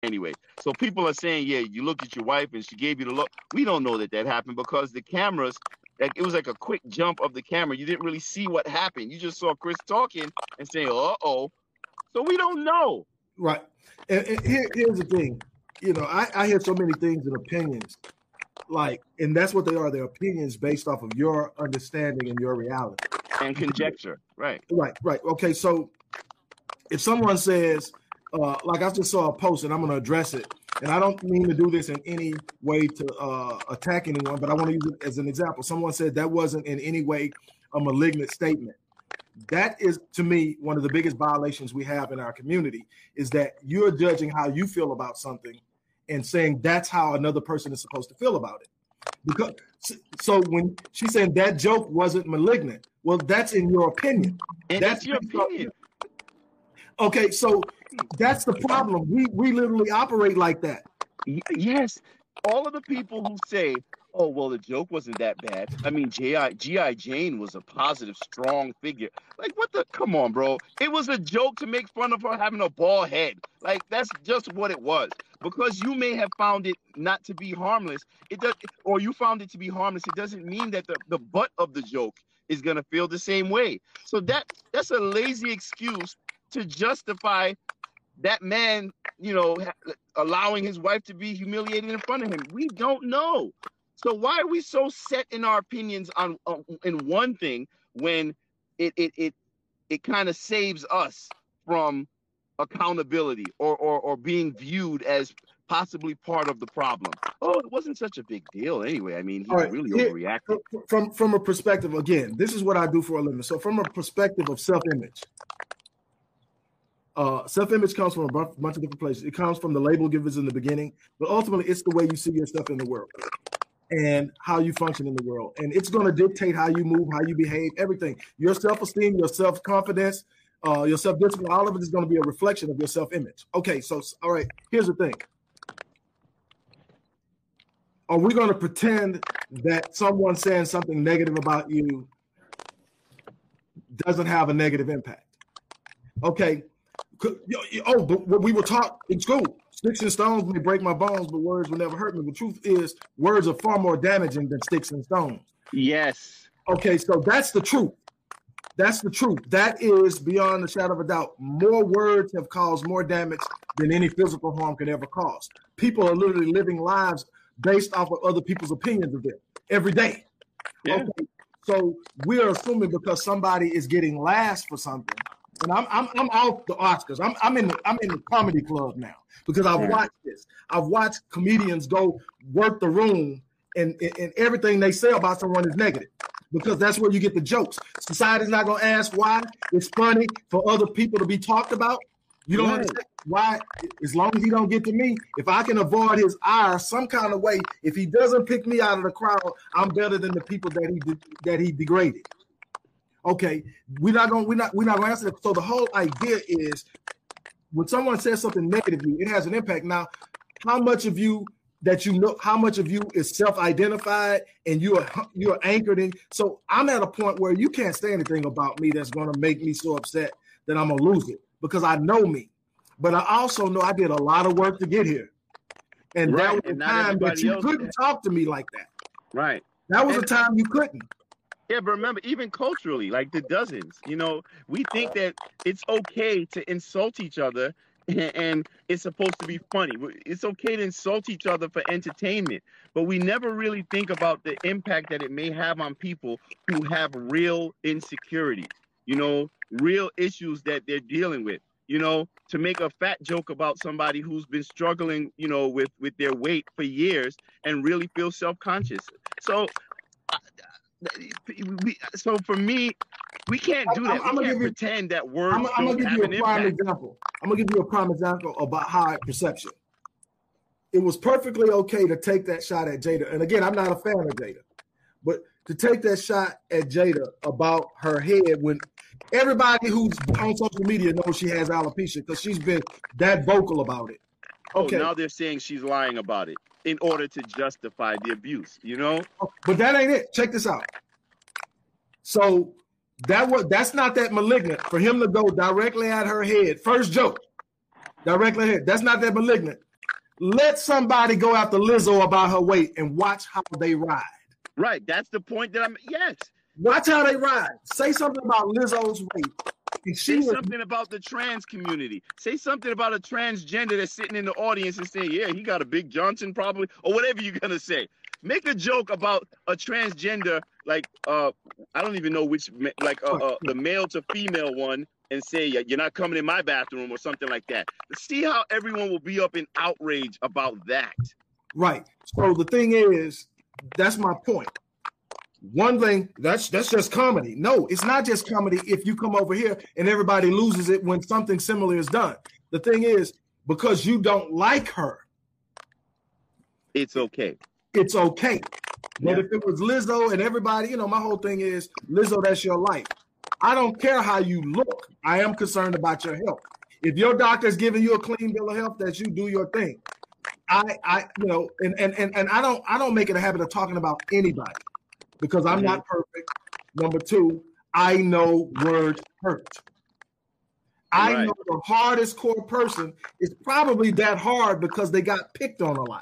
anyway. So people are saying, yeah, you looked at your wife and she gave you the look. We don't know that happened because the cameras, like, it was like a quick jump of the camera. You didn't really see what happened. You just saw Chris talking and saying, uh-oh. So we don't know. Right. And here's the thing. I hear so many things and opinions, and that's what they are. They're opinions based off of your understanding and your reality. And conjecture. Right. Right. Okay, so if someone says, like I just saw a post and I'm going to address it, and I don't mean to do this in any way to attack anyone, but I want to use it as an example. Someone said that wasn't in any way a malignant statement. That is, to me, one of the biggest violations we have in our community, is that you're judging how you feel about something and saying that's how another person is supposed to feel about it. Because so when she's saying that joke wasn't malignant, well, that's in your opinion. And that's your opinion. Okay, so that's the problem. We literally operate like that. Yes. All of the people who say, oh, well, the joke wasn't that bad. I mean, G.I. Jane was a positive, strong figure. Like, come on, bro. It was a joke to make fun of her having a bald head. Like, that's just what it was. Because you may have found it not to be harmless, or you found it to be harmless, it doesn't mean that the butt of the joke is going to feel the same way. So that's a lazy excuse to justify that man, allowing his wife to be humiliated in front of him. We don't know. So why are we so set in our opinions in one thing when it kind of saves us from accountability or being viewed as possibly part of the problem? Oh, it wasn't such a big deal anyway. I mean, he really overreacted. From a perspective, again, this is what I do for a living. So from a perspective of self-image, self-image comes from a bunch of different places. It comes from the label givers in the beginning, but ultimately it's the way you see yourself in the world and how you function in the world. And it's going to dictate how you move, how you behave, everything. Your self-esteem, your self-confidence, your self-discipline, all of it is going to be a reflection of your self-image. Okay, so, all right, here's the thing. Are we going to pretend that someone saying something negative about you doesn't have a negative impact? Okay. But we were taught in school, sticks and stones may break my bones, but words will never hurt me. The truth is, words are far more damaging than sticks and stones. Yes. Okay, so that's the truth. That's the truth. That is, beyond a shadow of a doubt, more words have caused more damage than any physical harm could ever cause. People are literally living lives based off of other people's opinions of them every day. Yeah. Okay, so we are assuming because somebody is getting last for something. And I'm off the Oscars. I'm in the comedy club now because I've watched this. I've watched comedians go work the room and everything they say about someone is negative because that's where you get the jokes. Society's not going to ask why. It's funny for other people to be talked about. You don't understand why. As long as he don't get to me, if I can avoid his ire some kind of way, if he doesn't pick me out of the crowd, I'm better than the people that he degraded. Okay, we're not going to answer that. So the whole idea is when someone says something negative to you, it has an impact. Now, how much of you is self-identified and you're anchored in? So I'm at a point where you can't say anything about me that's going to make me so upset that I'm going to lose it because I know me. But I also know I did a lot of work to get here. And that was a time that you couldn't talk to me like that. Right. That was a time you couldn't. Yeah, but remember, even culturally, like the dozens, we think that it's okay to insult each other and it's supposed to be funny. It's okay to insult each other for entertainment, but we never really think about the impact that it may have on people who have real insecurity, real issues that they're dealing with. To make a fat joke about somebody who's been struggling, with their weight for years and really feel self-conscious. So for me, we can't do that. We can't pretend that words don't have an impact. I'm going to give you a prime example about high perception. It was perfectly okay to take that shot at Jada. And again, I'm not a fan of Jada. But to take that shot at Jada about her head when everybody who's on social media knows she has alopecia because she's been that vocal about it. Okay. Now they're saying she's lying about it in order to justify the abuse, But that ain't it. Check this out. So that's not that malignant for him to go directly at her head. First joke, directly ahead. That's not that malignant Let somebody go after Lizzo about her weight and watch how they ride. Right. That's the point that yes. Watch how they ride. Say something about Lizzo's weight. Say something about the trans community. Say something about a transgender that's sitting in the audience and saying, yeah, he got a big Johnson probably, or whatever you're going to say. Make a joke about a transgender, like, I don't even know which, like the male to female one, and say, you're not coming in my bathroom or something like that. See how everyone will be up in outrage about that. Right. So the thing is, that's my point. One thing, that's just comedy. No, it's not just comedy if you come over here and everybody loses it when something similar is done. The thing is, because you don't like her, it's okay. It's okay. But if it was Lizzo and everybody, my whole thing is, Lizzo, that's your life. I don't care how you look. I am concerned about your health. If your doctor's giving you a clean bill of health, that you do your thing. And I don't make it a habit of talking about anybody because I'm not perfect. Number two, I know words hurt. I know the hardest core person is probably that hard because they got picked on a lot.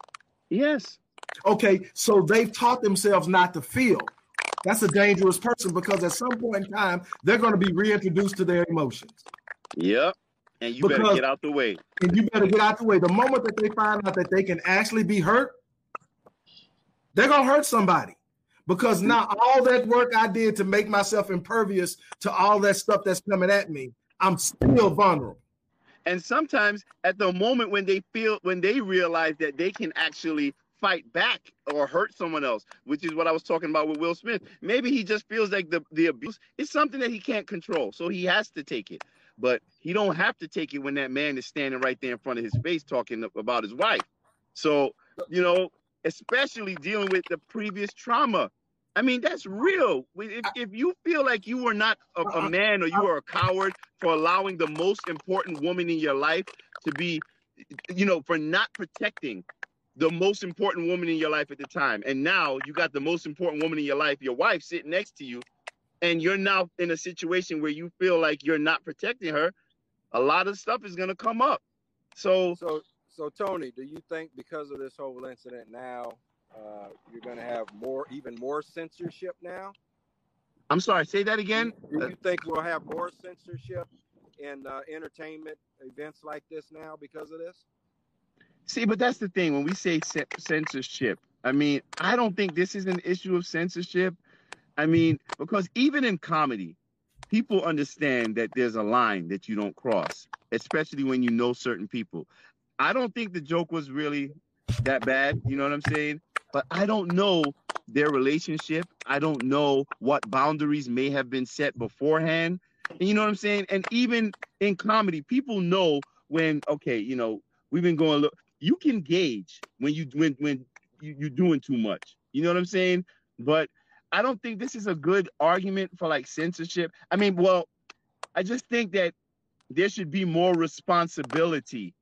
Yes. Okay, so they've taught themselves not to feel. That's a dangerous person because at some point in time, they're going to be reintroduced to their emotions. Yep. And you better get out the way. And you better get out the way. The moment that they find out that they can actually be hurt, they're going to hurt somebody. Because now all that work I did to make myself impervious to all that stuff that's coming at me, I'm still vulnerable. And sometimes at the moment when they realize that they can actually fight back or hurt someone else, which is what I was talking about with Will Smith. Maybe he just feels like the abuse is something that he can't control, so he has to take it. But he don't have to take it when that man is standing right there in front of his face talking about his wife. So, especially dealing with the previous trauma. I mean, that's real. If you feel like you were not a man or you were a coward for allowing the most important woman in your life to be, for not protecting the most important woman in your life at the time. And now you got the most important woman in your life, your wife, sitting next to you. And you're now in a situation where you feel like you're not protecting her. A lot of stuff is going to come up. So Tony, do you think because of this whole incident now, you're going to have even more censorship now? I'm sorry, say that again. Do you think we'll have more censorship in entertainment events like this now because of this? See, but that's the thing. When we say censorship, I mean, I don't think this is an issue of censorship. I mean, because even in comedy, people understand that there's a line that you don't cross, especially when you know certain people. I don't think the joke was really that bad. You know what I'm saying? But I don't know their relationship. I don't know what boundaries may have been set beforehand. And you know what I'm saying? And even in comedy, people know when, okay, we've been going, look, you can gauge when you're doing too much. You know what I'm saying? But I don't think this is a good argument for like censorship. I mean, well, I just think that there should be more responsibility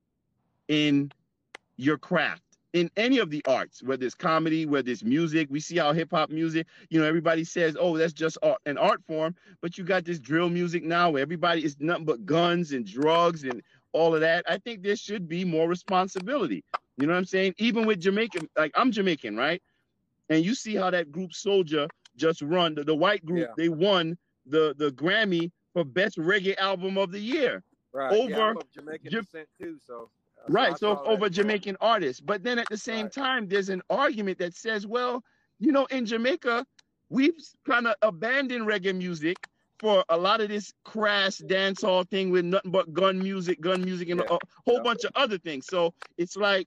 in your craft, in any of the arts, whether it's comedy, whether it's music. We see how hip hop music, everybody says, oh, that's just an art form. But you got this drill music now where everybody is nothing but guns and drugs and all of that. I think there should be more responsibility. You know what I'm saying? Even with Jamaican, like I'm Jamaican, right? And you see how that group Soulja just run, the white group, They won the Grammy for Best Reggae Album of the Year. Right. I'm of Jamaican descent too, so. Right, so over Jamaican artists. But then at the same time, there's an argument that says, well, in Jamaica, we've kind of abandoned reggae music for a lot of this crass dancehall thing with nothing but gun music, and a whole bunch of other things. So it's like,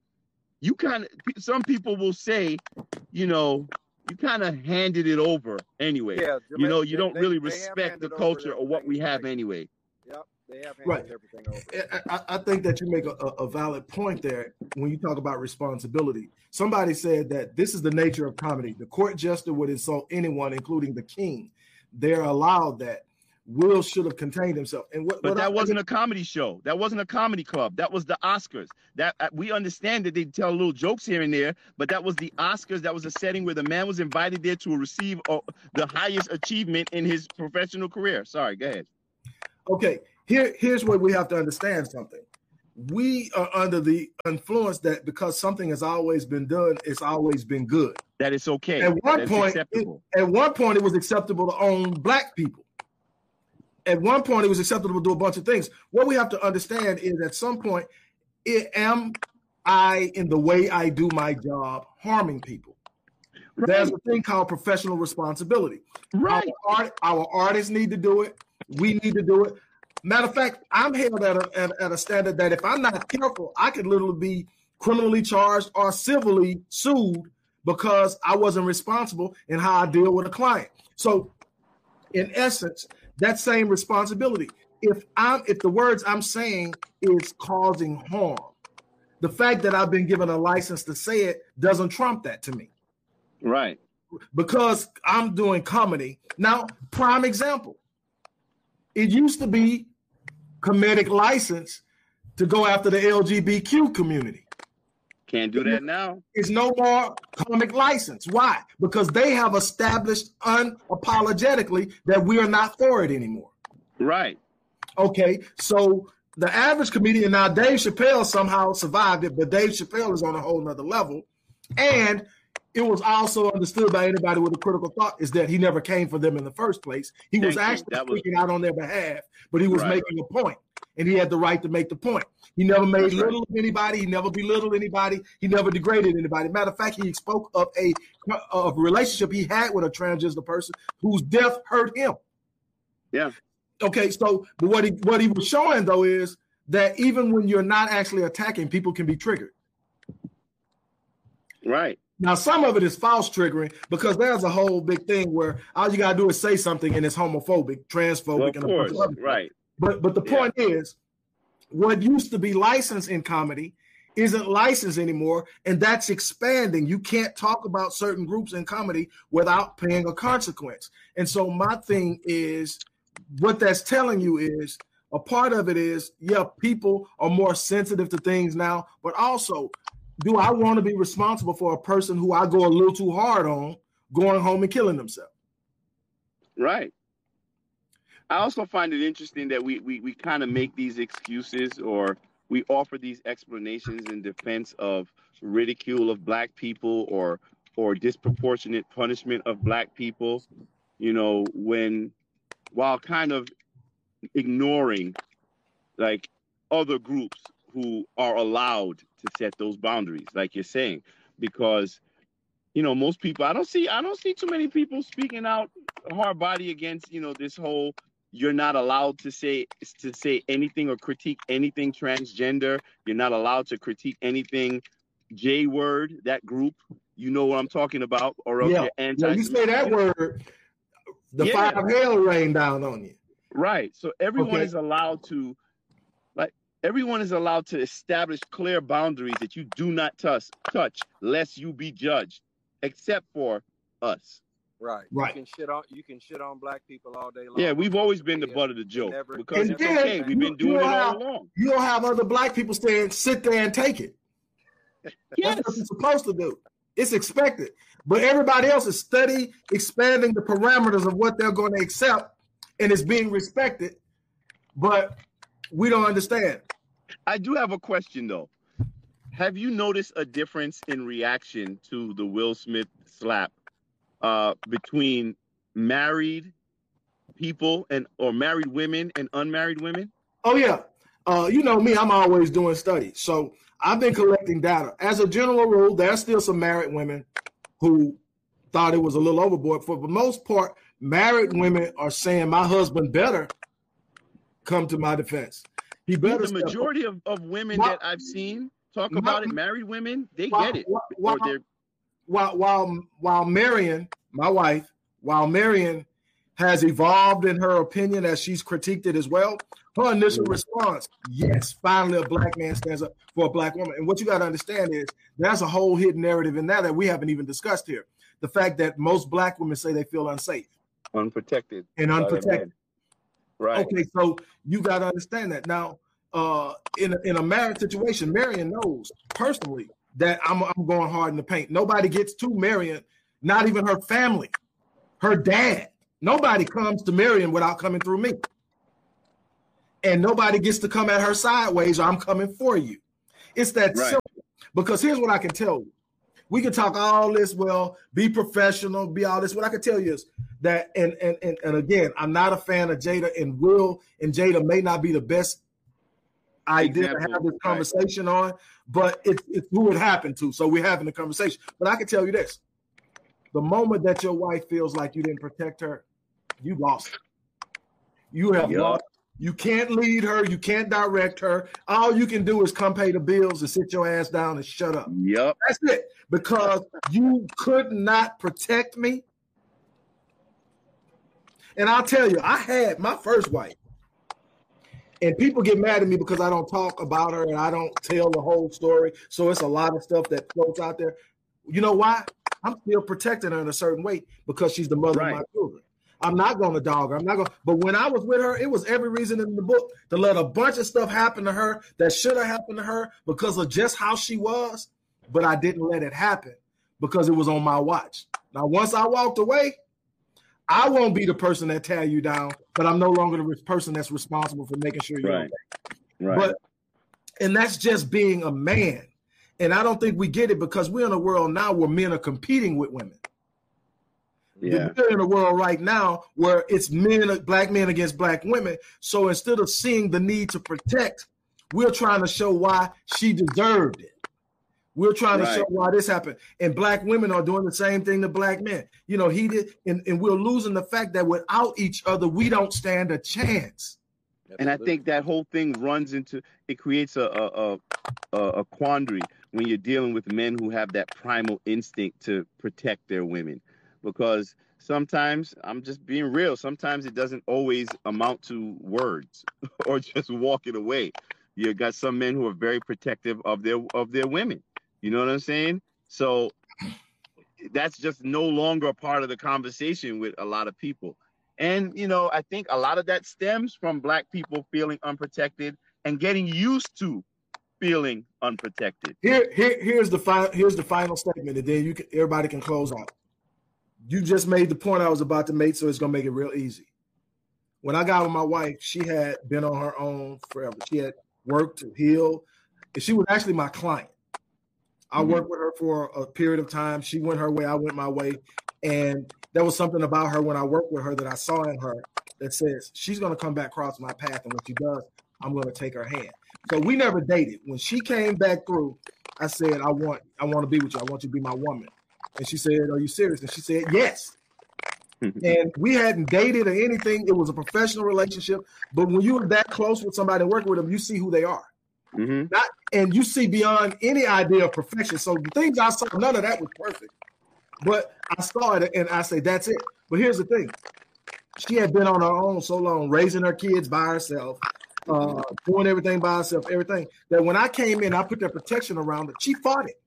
some people will say, you kind of handed it over anyway. Yeah, you don't really respect the culture or what we have anyway. Yep. They have handed everything over. I think that you make a valid point there when you talk about responsibility. Somebody said that this is the nature of comedy. The court jester would insult anyone, including the king. They're allowed that. Will should have contained himself. But that wasn't a comedy show. That wasn't a comedy club. That was the Oscars. That we understand that they tell little jokes here and there, but that was the Oscars. That was a setting where the man was invited there to receive the highest achievement in his professional career. Sorry, go ahead. Okay. Here's where we have to understand something. we are under the influence that because something has always been done, it's always been good. That it's okay. At one point, acceptable. At one point, it was acceptable to own black people. At one point, it was acceptable to do a bunch of things. What we have to understand is at some point, am I, in the way I do my job, harming people? Right. There's a thing called professional responsibility. Right. Our artists need to do it. We need to do it. Matter of fact, I'm held at a standard that if I'm not careful, I could literally be criminally charged or civilly sued because I wasn't responsible in how I deal with a client. So, in essence, that same responsibility. If the words I'm saying is causing harm, the fact that I've been given a license to say it doesn't trump that to me. Right. Because I'm doing comedy. Now, prime example. It used to be comedic license to go after the LGBTQ community. Can't do that now. It's no more comic license. Why? Because they have established unapologetically that we are not for it anymore. Right. Okay, so the average comedian, now Dave Chappelle somehow survived it, but Dave Chappelle is on a whole nother level. And it was also understood by anybody with a critical thought is that he never came for them in the first place. He was actually speaking out on their behalf, but he was making a point, and he had the right to make the point. He never made little of anybody. He never belittled anybody. He never degraded anybody. Matter of fact, he spoke of a relationship he had with a transgender person whose death hurt him. Yeah. Okay, so but what he was showing, though, is that even when you're not actually attacking, people can be triggered. Right. Now, some of it is false triggering because there's a whole big thing where all you got to do is say something and it's homophobic, transphobic, and a bunch of other things. Right. But the point is, what used to be licensed in comedy isn't licensed anymore, and that's expanding. You can't talk about certain groups in comedy without paying a consequence. And so my thing is, what that's telling you is, a part of it is, yeah, people are more sensitive to things now, but also, do I want to be responsible for a person who I go a little too hard on going home and killing themselves? Right. I also find it interesting that we kind of make these excuses, or we offer these explanations in defense of ridicule of black people or disproportionate punishment of black people, you know, while kind of ignoring like other groups who are allowed to set those boundaries, like you're saying, because, you know, most people, I don't see too many people speaking out hard body against, you know, this whole, you're not allowed to say anything or critique anything transgender. You're not allowed to critique anything J word, that group, you know what I'm talking about, or else you're anti. Yeah, you say that word, the fire of hell rain down on you. Right. So everyone is allowed to, everyone is allowed to establish clear boundaries that you do not touch lest you be judged, except for us. Right. You can shit on black people all day long. Yeah, we've always been the butt of the joke because it's okay. We've been doing it all along. You don't have other black people sit there and take it. Yes. That's what you're supposed to do. It's expected. But everybody else is expanding the parameters of what they're going to accept, and it's being respected. But we don't understand. I do have a question, though. Have you noticed a difference in reaction to the Will Smith slap between married people or married women and unmarried women? Oh, yeah. You know me, I'm always doing studies. So I've been collecting data. As a general rule, there's still some married women who thought it was a little overboard. For the most part, married women are saying my husband better come to my defense. He better. The majority of women that I've seen talk about it, married women, they get it. While Marion, my wife, has evolved in her opinion as she's critiqued it as well, her initial response, yes, finally a black man stands up for a black woman. And what you got to understand is there's a whole hidden narrative in that we haven't even discussed here. The fact that most black women say they feel unsafe. Unprotected. And unprotected. Right. Okay, so you got to understand that. Now, in a marriage situation, Marion knows personally that I'm going hard in the paint. Nobody gets to Marion, not even her family, her dad. Nobody comes to Marion without coming through me. and nobody gets to come at her sideways, or I'm coming for you. It's that simple. Because here's what I can tell you. We can talk all this, well, be professional, be all this. What I can tell you is that, and again, I'm not a fan of Jada, and Will and Jada may not be the best idea to have this conversation on, but it's who it happened to. So we're having a conversation. But I can tell you this. The moment that your wife feels like you didn't protect her, you lost. You have lost. You can't lead her. You can't direct her. All you can do is come pay the bills and sit your ass down and shut up. Yep. That's it. Because you could not protect me. And I'll tell you, I had my first wife. And people get mad at me because I don't talk about her and I don't tell the whole story. So it's a lot of stuff that floats out there. You know why? I'm still protecting her in a certain way because she's the mother of my children. I'm not going to dog her. I'm not going. But when I was with her, it was every reason in the book to let a bunch of stuff happen to her that should have happened to her because of just how she was. But I didn't let it happen because it was on my watch. Now, once I walked away, I won't be the person that tear you down, but I'm no longer the person that's responsible for making sure you're okay. Right. But, and that's just being a man. And I don't think we get it because we're in a world now where men are competing with women. Yeah. We're in a world right now where it's black men against black women. So instead of seeing the need to protect, we're trying to show why she deserved it. We're trying to show why this happened. And black women are doing the same thing to black men. You know, he did, and we're losing the fact that without each other, we don't stand a chance. And I think that whole thing runs into, it creates a quandary when you're dealing with men who have that primal instinct to protect their women. Because sometimes, I'm just being real, sometimes it doesn't always amount to words or just walking away. You got some men who are very protective of their women. You know what I'm saying? So that's just no longer a part of the conversation with a lot of people. And, you know, I think a lot of that stems from black people feeling unprotected and getting used to feeling unprotected. Here's the final statement, and then everybody can close out. You just made the point I was about to make, so it's going to make it real easy. When I got with my wife, she had been on her own forever. She had worked to heal, and she was actually my client. I worked with her for a period of time. She went her way, I went my way. And there was something about her when I worked with her that I saw in her that says, she's going to come back across my path. And when she does, I'm going to take her hand. So we never dated. When she came back through, I said, I want to be with you. I want you to be my woman. And she said, are you serious? And she said, yes. And we hadn't dated or anything. It was a professional relationship. But when you're that close with somebody and working with them, you see who they are. And you see beyond any idea of perfection. So the things I saw, none of that was perfect. But I saw it and I say, that's it. But here's the thing. She had been on her own so long, raising her kids by herself, doing everything by herself, everything, that when I came in, I put that protection around her. She fought it.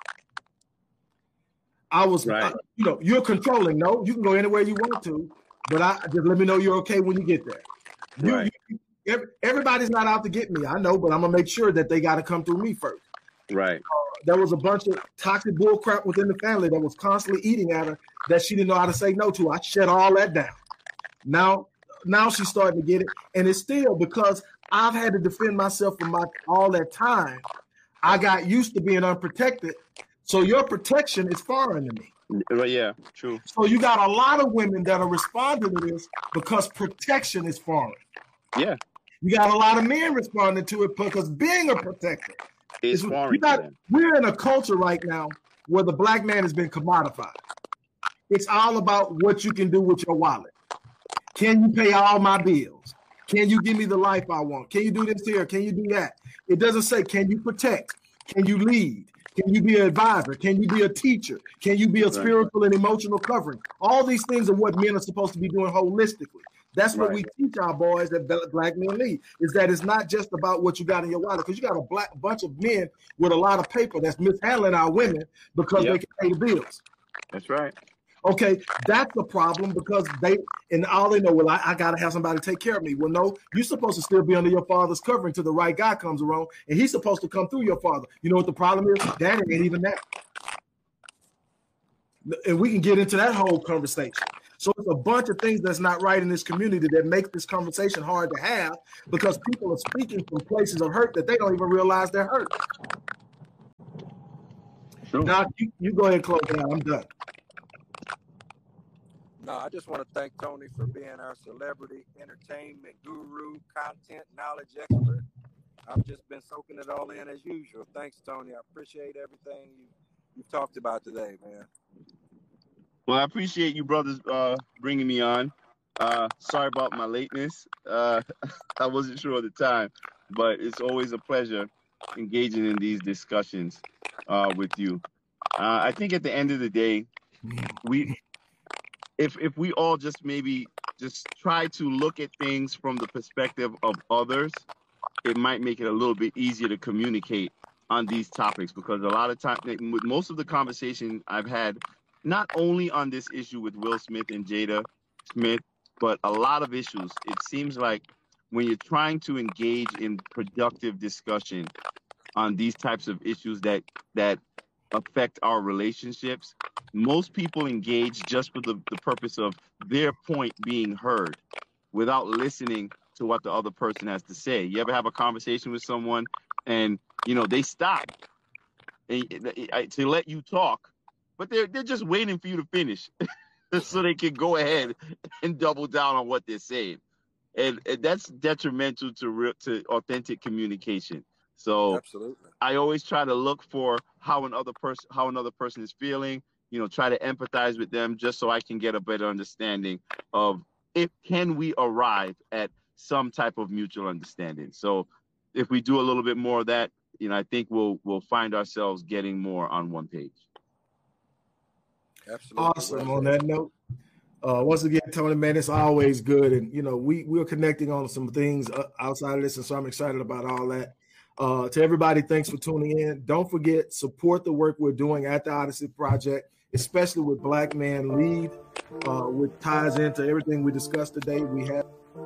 I was, you're controlling. No, you can go anywhere you want to, but just let me know you're okay when you get there. Everybody's not out to get me. I know, but I'm going to make sure that they got to come through me first. Right. There was a bunch of toxic bull crap within the family that was constantly eating at her that she didn't know how to say no to. I shut all that down. Now she's starting to get it. And it's still because I've had to defend myself for all that time. I got used to being unprotected. So your protection is foreign to me. Yeah, true. So you got a lot of women that are responding to this because protection is foreign. Yeah. You got a lot of men responding to it because being a protector is foreign. We're in a culture right now where the black man has been commodified. It's all about what you can do with your wallet. Can you pay all my bills? Can you give me the life I want? Can you do this here? Can you do that? It doesn't say, can you protect? Can you lead? Can you be an advisor? Can you be a teacher? Can you be a spiritual and emotional covering? All these things are what men are supposed to be doing holistically. That's what we teach our boys that black men lead, is that it's not just about what you got in your wallet, because you got a bunch of men with a lot of paper that's mishandling our women because they can pay the bills. That's right. Okay, that's the problem, because all they know, well, I got to have somebody take care of me. Well, no, you're supposed to still be under your father's covering till the right guy comes around, and he's supposed to come through your father. You know what the problem is? Daddy ain't even that. And we can get into that whole conversation. So just a bunch of things that's not right in this community that make this conversation hard to have because people are speaking from places of hurt that they don't even realize they're hurt. Sure. Now, you go ahead and close down. I'm done. No, I just want to thank Tony for being our celebrity entertainment guru, content knowledge expert. I've just been soaking it all in as usual. Thanks, Tony. I appreciate everything you've talked about today, man. Well, I appreciate you brothers bringing me on. Sorry about my lateness. I wasn't sure of the time, but it's always a pleasure engaging in these discussions with you. I think at the end of the day, if we all just maybe just try to look at things from the perspective of others, it might make it a little bit easier to communicate on these topics, because a lot of times, with most of the conversation I've had, not only on this issue with Will Smith and Jada Smith, but a lot of issues, it seems like when you're trying to engage in productive discussion on these types of issues that affect our relationships, most people engage just for the purpose of their point being heard without listening to what the other person has to say. You ever have a conversation with someone and, they stop to let you talk, but they're just waiting for you to finish so they can go ahead and double down on what they're saying. And that's detrimental to authentic communication. So Absolutely. I always try to look for how another person is feeling, try to empathize with them just so I can get a better understanding of can we arrive at some type of mutual understanding. So if we do a little bit more of that, I think we'll find ourselves getting more on one page. Absolutely. Awesome. On that note, once again, Tony, man, it's always good. And, we're connecting on some things outside of this. And so I'm excited about all that. To everybody, thanks for tuning in. Don't forget, support the work we're doing at the Odyssey Project, especially with Black Man Lead, which ties into everything we discussed today. We have